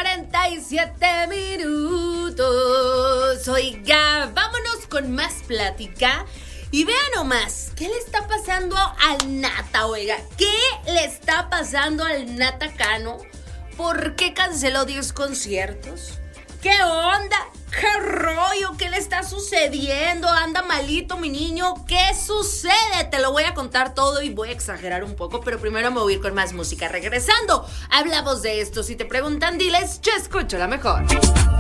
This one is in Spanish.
8:47. Oiga, vámonos con más plática. Y vean nomás, ¿qué le está pasando al Nata, oiga? ¿Qué le está pasando al Nata Cano? ¿Por qué canceló 10 conciertos? ¿Qué onda? ¿Qué rollo? ¿Qué le está sucediendo? ¿Anda malito mi niño? ¿Qué sucede? Te lo voy a contar todo y voy a exagerar un poco, pero primero me voy a ir con más música. Regresando, hablamos de esto. Si te preguntan, diles, yo escucho la mejor.